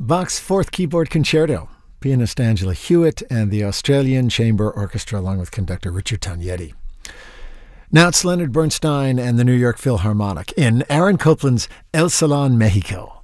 Bach's Fourth Keyboard Concerto, pianist Angela Hewitt and the Australian Chamber Orchestra along with conductor Richard Tognetti. Now it's Leonard Bernstein and the New York Philharmonic in Aaron Copland's El Salon Mexico.